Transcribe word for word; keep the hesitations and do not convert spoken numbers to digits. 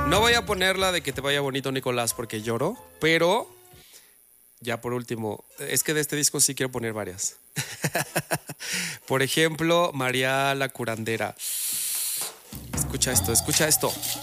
No voy a poner la de que te vaya bonito, Nicolás, porque lloro, pero ya por último, es que de este disco sí quiero poner varias. Por ejemplo, María la Curandera. Escucha esto, escucha esto.